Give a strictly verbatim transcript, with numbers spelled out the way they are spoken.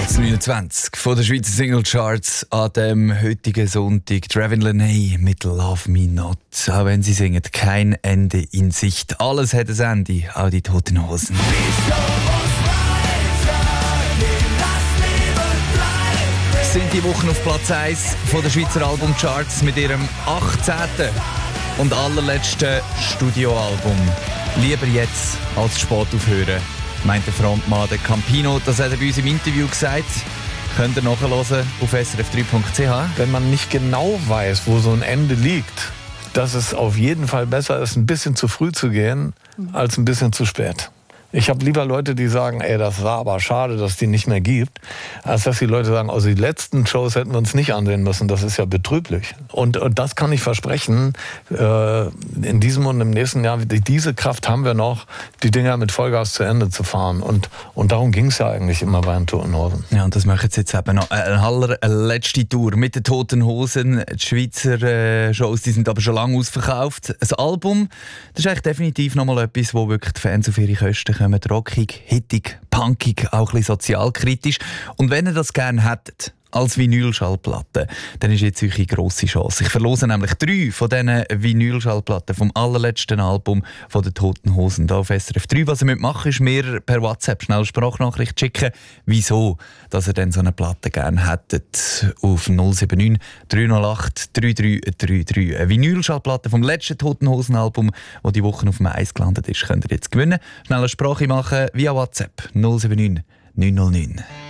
Platz neunundzwanzig von der Schweizer Singlecharts an dem heutigen Sonntag. Draven Leney mit Love Me Not. Auch wenn sie singen, kein Ende in Sicht. Alles hat ein Ende, auch die Toten Hosen. Sind die Wochen auf Platz eins von der Schweizer Albumcharts mit ihrem achtzehnten und allerletzten Studioalbum. Lieber jetzt als spät aufhören, meint der Frontmann der Campino. Das hat er bei uns im Interview gesagt. Könnt ihr nachhören auf s r f drei punkt c h. Wenn man nicht genau weiß, wo so ein Ende liegt, dass es auf jeden Fall besser ist, ein bisschen zu früh zu gehen, als ein bisschen zu spät. Ich habe lieber Leute, die sagen, ey, das war aber schade, dass es die nicht mehr gibt, als dass die Leute sagen, also die letzten Shows hätten wir uns nicht ansehen müssen. Das ist ja betrüblich. Und, und das kann ich versprechen, äh, in diesem und im nächsten Jahr, diese Kraft haben wir noch, die Dinger mit Vollgas zu Ende zu fahren. Und, und darum ging es ja eigentlich immer bei den Toten Hosen. Ja, und das machen sie jetzt eben noch. Eine allerletzte Tour mit den Toten Hosen. Die Schweizer äh, Shows, die sind aber schon lange ausverkauft. Ein Album, das ist eigentlich definitiv nochmal etwas, wo wirklich die Fans auf ihre Kosten kommen. Rockig, hittig, punkig, auch ein bisschen sozialkritisch. Und wenn ihr das gerne hättet, als Vinylschallplatte, dann ist jetzt eure grosse Chance. Ich verlose nämlich drei von diesen Vinylschallplatten vom allerletzten Album von den Toten Hosen hier auf S R F drei. Was ihr mitmachen ist mir per WhatsApp schnell eine Sprachnachricht schicken, wieso dass ihr denn so eine Platte gerne hättet, auf null sieben neun drei null acht drei drei drei drei. Eine Vinylschallplatte vom letzten Toten Hosen Album, das die Woche auf dem Eis gelandet ist, könnt ihr jetzt gewinnen. Schnell eine Sprache machen via WhatsApp null sieben neun neun null neun.